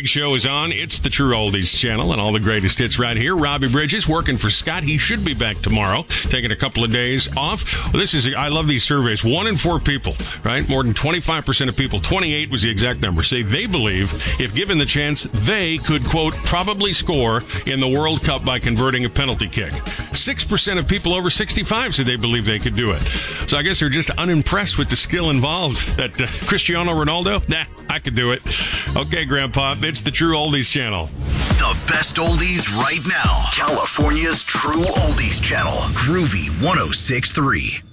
big show is on. It's the True Oldies channel and all the greatest hits right here. Robbie Bridges working for Scott. He should be back tomorrow, taking a couple of days off. I love these surveys. 1 in 4 people, right? More than 25% of people, 28 was the exact number, say they believe, if given the chance, they could, quote, probably score in the World Cup by converting a penalty kick. 6% of people over 65 said they believe they could do it. So I guess they're just unimpressed with the skill involved. That Cristiano Ronaldo? Nah, I could do it. Okay, Grandpa, it's the True Oldies channel. The best oldies right now. California's True Oldies channel. Groovy 106.3.